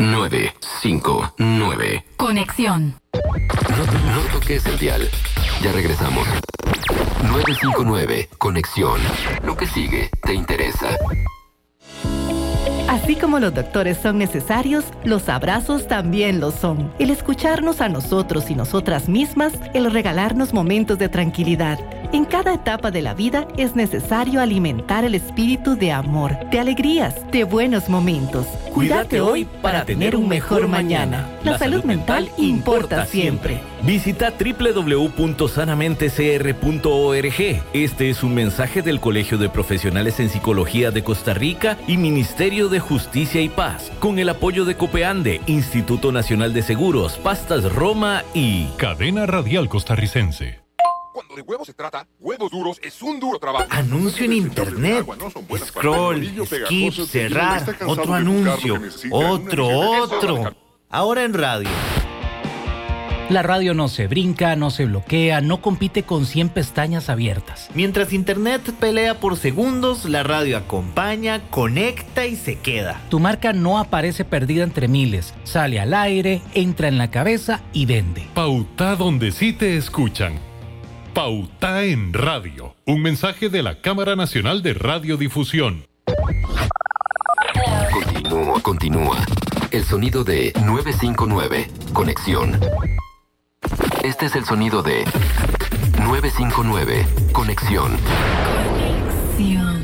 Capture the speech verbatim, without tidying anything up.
nueve cinco nueve. Conexión. No, no toques el dial. Ya regresamos. nueve cinco nueve. Conexión. Lo que sigue te interesa. Así como los doctores son necesarios, los abrazos también lo son. El escucharnos a nosotros y nosotras mismas, el regalarnos momentos de tranquilidad. En cada etapa de la vida es necesario alimentar el espíritu de amor, de alegrías, de buenos momentos. Cuídate hoy para tener un mejor mañana. La salud mental importa siempre. Visita doble u doble u doble u punto sanamente c r punto org. Este es un mensaje del Colegio de Profesionales en Psicología de Costa Rica y Ministerio de Justicia y Paz, con el apoyo de Copeande, Instituto Nacional de Seguros, Pastas Roma y Cadena Radial Costarricense. Cuando de huevos se trata, Huevos Duros es un duro trabajo. Anuncio en internet. Scroll, skip, cerrar, otro anuncio, otro, otro. Ahora en radio. La radio no se brinca, no se bloquea, no compite con cien pestañas abiertas. Mientras internet pelea por segundos, la radio acompaña, conecta y se queda. Tu marca no aparece perdida entre miles, sale al aire, entra en la cabeza y vende. Pauta donde sí te escuchan. Pauta en radio. Un mensaje de la Cámara Nacional de Radiodifusión. Continúa, continúa. El sonido de nueve cinco nueve. Conexión. Este es el sonido de nueve cinco nueve. Conexión. Conexión.